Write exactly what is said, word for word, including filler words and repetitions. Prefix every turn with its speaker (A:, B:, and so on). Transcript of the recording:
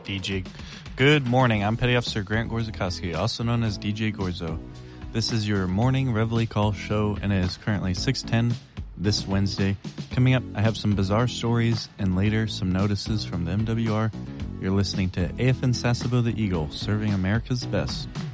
A: D J. Good morning. I'm Petty Officer Grant Gorzakowski, also known as D J Gorzo. This is your morning Reveille Call show, and it is currently six ten this Wednesday. Coming up, I have some bizarre stories, and later, some notices from the M W R. You're listening to A F N Sasebo the Eagle, serving America's best.